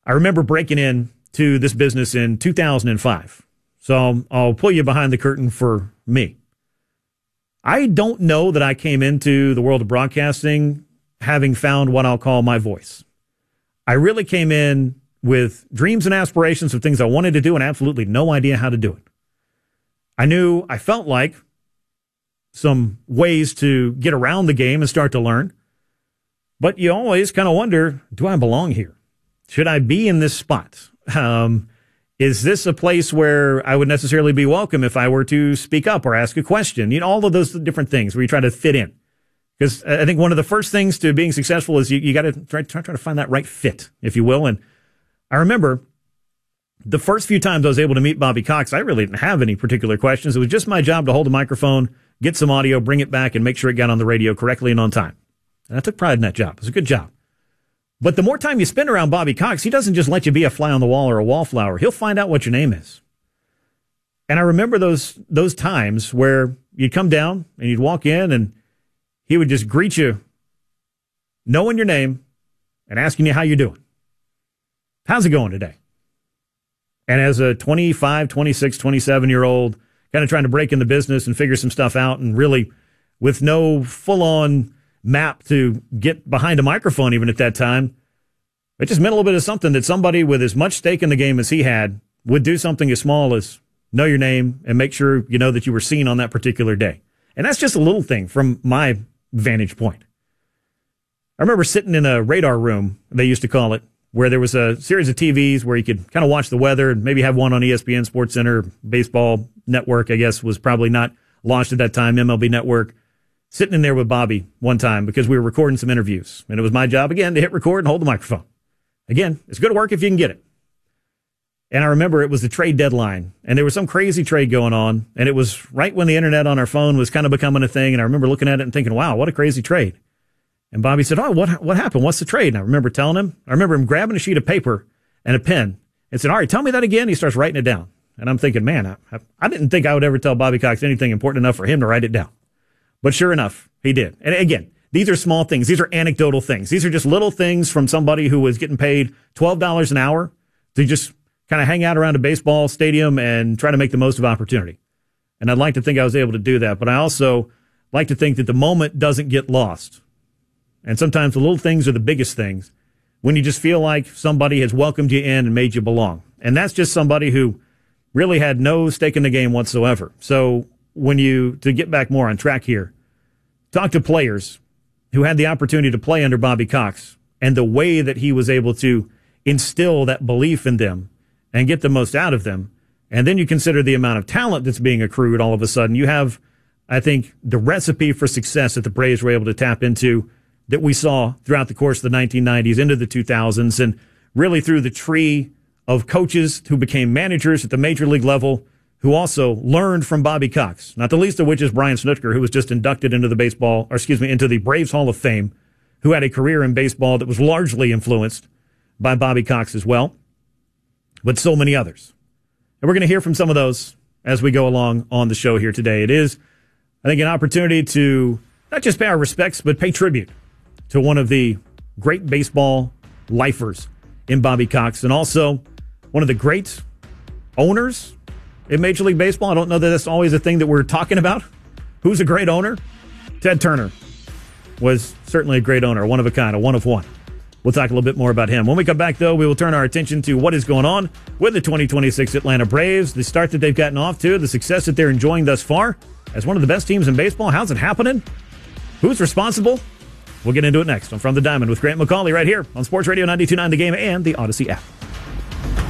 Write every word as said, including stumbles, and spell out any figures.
I remember breaking in to this business in two thousand five. So I'll pull you behind the curtain for me. I don't know that I came into the world of broadcasting having found what I'll call my voice. I really came in with dreams and aspirations of things I wanted to do and absolutely no idea how to do it. I knew I felt like some ways to get around the game and start to learn. But you always kind of wonder, do I belong here? Should I be in this spot? Um, is this a place where I would necessarily be welcome if I were to speak up or ask a question? You know, all of those different things where you try to fit in. Because I think one of the first things to being successful is you, you got to try, try, try to find that right fit, if you will. And I remember the first few times I was able to meet Bobby Cox, I really didn't have any particular questions. It was just my job to hold a microphone, get some audio, bring it back, and make sure it got on the radio correctly and on time. And I took pride in that job. It was a good job. But the more time you spend around Bobby Cox, he doesn't just let you be a fly on the wall or a wallflower. He'll find out what your name is. And I remember those those times where you'd come down and you'd walk in and he would just greet you, knowing your name and asking you how you're doing. How's it going today? And as a twenty-five, twenty-six, twenty-seven-year-old, kind of trying to break in the business and figure some stuff out and really with no full-on map to get behind a microphone even at that time, it just meant a little bit of something that somebody with as much stake in the game as he had would do something as small as know your name and make sure you know that you were seen on that particular day. And that's just a little thing from my vantage point. I remember sitting in a radar room, they used to call it, where there was a series of T Vs where you could kind of watch the weather and maybe have one on E S P N, Sports Center, Baseball Network, I guess, was probably not launched at that time, M L B Network. Sitting in there with Bobby one time because we were recording some interviews. And it was my job, again, to hit record and hold the microphone. Again, it's good work if you can get it. And I remember it was the trade deadline, and there was some crazy trade going on, and it was right when the internet on our phone was kind of becoming a thing, and I remember looking at it and thinking, wow, what a crazy trade. And Bobby said, oh, what what happened? What's the trade? And I remember telling him, I remember him grabbing a sheet of paper and a pen and said, all right, tell me that again. He starts writing it down. And I'm thinking, man, I, I didn't think I would ever tell Bobby Cox anything important enough for him to write it down. But sure enough, he did. And again, these are small things. These are anecdotal things. These are just little things from somebody who was getting paid twelve dollars an hour to just kind of hang out around a baseball stadium and try to make the most of opportunity. And I'd like to think I was able to do that. But I also like to think that the moment doesn't get lost. And sometimes the little things are the biggest things when you just feel like somebody has welcomed you in and made you belong. And that's just somebody who really had no stake in the game whatsoever. So when you, to get back more on track here, talk to players who had the opportunity to play under Bobby Cox and the way that he was able to instill that belief in them and get the most out of them. And then you consider the amount of talent that's being accrued all of a sudden. You have, I think, the recipe for success that the Braves were able to tap into that we saw throughout the course of the nineteen nineties into the two thousands and really through the tree of coaches who became managers at the major league level who also learned from Bobby Cox, not the least of which is Brian Snitker, who was just inducted into the baseball, or excuse me, into the Braves Hall of Fame, who had a career in baseball that was largely influenced by Bobby Cox as well, but so many others. And we're going to hear from some of those as we go along on the show here today. It is, I think, an opportunity to not just pay our respects, but pay tribute to one of the great baseball lifers in Bobby Cox, and also one of the great owners in Major League Baseball. I don't know that that's always a thing that we're talking about. Who's a great owner? Ted Turner was certainly a great owner, one of a kind, a one of one. We'll talk a little bit more about him. When we come back, though, we will turn our attention to what is going on with the twenty twenty-six Atlanta Braves, the start that they've gotten off to, the success that they're enjoying thus far as one of the best teams in baseball. How's it happening? Who's responsible? We'll get into it next on From the Diamond with Grant McCauley right here on Sports Radio ninety-two point nine The Game and the Odyssey app.